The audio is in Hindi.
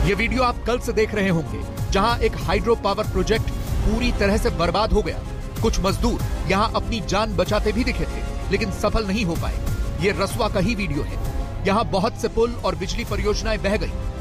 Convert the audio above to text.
ये वीडियो आप कल से देख रहे होंगे, जहां एक हाइड्रो पावर प्रोजेक्ट पूरी तरह से बर्बाद हो गया। कुछ मजदूर यहां अपनी जान बचाते भी दिखे थे, लेकिन सफल नहीं हो पाए। ये रसवा का ही वीडियो है। यहां बहुत से पुल और बिजली परियोजनाएं बह गई।